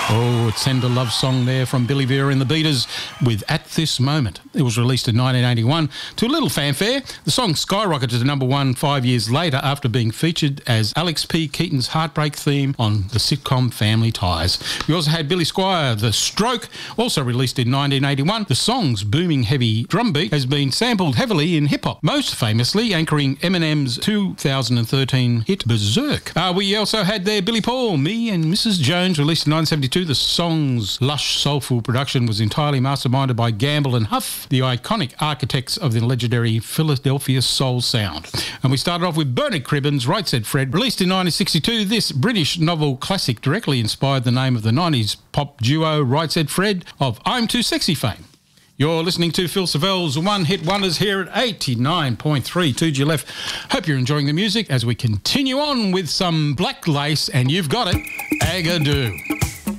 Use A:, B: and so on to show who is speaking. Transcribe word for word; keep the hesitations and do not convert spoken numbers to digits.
A: Oh, it's Send a Love Song there from Billy Vera and the Beaters with At This Moment. It was released in nineteen eighty-one to a little fanfare. The song skyrocketed to number one five years later after being featured as Alex P. Keaton's heartbreak theme on the sitcom Family Ties. We also had Billy Squier, The Stroke, also released in nineteen eighty-one. The song's booming heavy drum beat has been sampled heavily in hip-hop, most famously anchoring Eminem's two thousand thirteen hit Berserk. Uh, we also had there Billy Paul, Me and Missus Jones, released in nineteen seventy-two. The song's lush, soulful production was entirely masterminded by Gamble and Huff, the iconic architects of the legendary Philadelphia soul sound. And we started off with Bernard Cribbins, Right Said Fred, released in nineteen sixty-two. This British novel classic directly inspired the name of the nineties pop duo Right Said Fred of I'm Too Sexy fame. You're listening to Phil Savelle's One Hit Wonders here at eighty-nine point three two G L F. Hope you're enjoying the music as we continue on with some Black Lace, and you've got it, Agadoo.